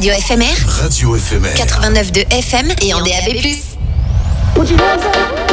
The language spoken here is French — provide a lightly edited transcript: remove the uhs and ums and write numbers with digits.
radio éphémère. Radio éphémère. 89.2 FM et en DAB+. Put your hands up.